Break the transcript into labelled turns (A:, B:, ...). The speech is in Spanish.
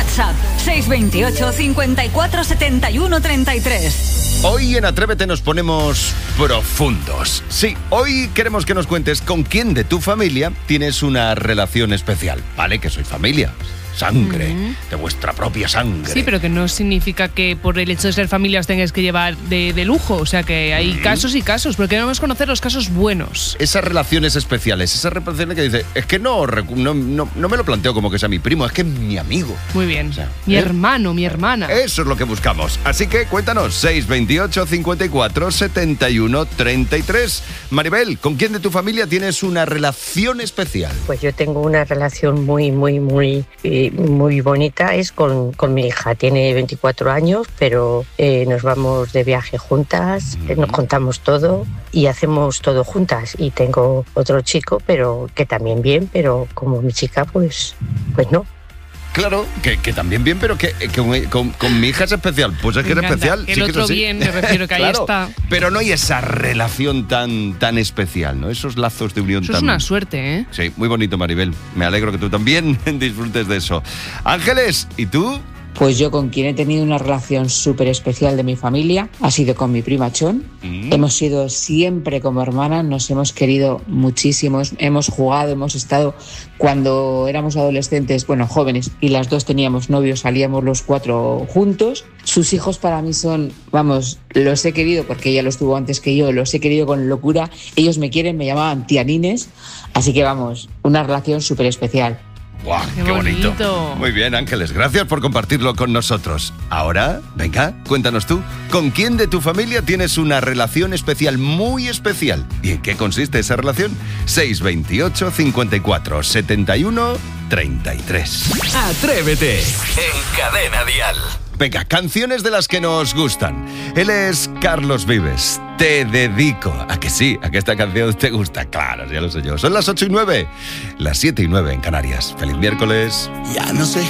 A: WhatsApp 628 54 71 33.
B: Hoy en Atrévete nos ponemos profundos. Sí, hoy queremos que nos cuentes con quién de tu familia tienes una relación especial. Vale, que sois familia, sangre, de vuestra propia sangre.
C: Sí, pero que no significa que por el hecho de ser familia os tengáis que llevar de lujo. O sea, que hay casos y casos, pero queremos conocer los casos buenos.
B: Esas relaciones especiales, esas relaciones que dice, es que no me lo planteo como que sea mi primo, es que es mi amigo.
C: Muy bien.
B: O sea,
C: mi hermano, mi hermana.
B: Eso es lo que buscamos. Así que cuéntanos, 628 54 71 33. Maribel, ¿con quién de tu familia tienes una relación especial?
D: Pues yo tengo una relación muy bonita, es con mi hija. Tiene 24 años, pero nos vamos de viaje juntas, nos contamos todo y hacemos todo juntas. Y tengo otro chico, pero que también bien, pero como mi chica, pues no.
B: Claro, que también bien, pero que con mi hija es especial. Pues es que es especial.
C: El
B: sí
C: otro
B: que
C: bien, me refiero que
B: claro,
C: ahí está.
B: Pero no hay esa relación tan especial, ¿no? Esos lazos de unión
C: Eso
B: tan...
C: es una suerte, ¿eh?
B: Sí, muy bonito, Maribel. Me alegro que tú también disfrutes de eso. Ángeles, ¿y tú?
E: Pues yo con quien he tenido una relación súper especial de mi familia ha sido con mi prima Chon. Hemos sido siempre como hermanas, nos hemos querido muchísimo, hemos jugado, hemos estado cuando éramos adolescentes, bueno, jóvenes, y las dos teníamos novios, salíamos los 4 juntos. Sus hijos para mí son, vamos, los he querido porque ella los tuvo antes que yo, los he querido con locura. Ellos me quieren, me llamaban tía Nines, así que vamos, una relación súper especial.
B: ¡Guau! ¡Qué bonito! Muy bien, Ángeles, gracias por compartirlo con nosotros. Ahora, venga, cuéntanos tú, ¿con quién de tu familia tienes una relación especial, muy especial? ¿Y en qué consiste esa relación? 628 54 71 33.
F: Atrévete en Cadena Dial.
B: Venga, canciones de las que nos gustan. Él es Carlos Vives. Te dedico. ¿A que sí? ¿A que esta canción te gusta? Claro, ya lo sé yo. Son las 8:09, las 7:09 en Canarias. ¡Feliz miércoles!
F: Ya no sé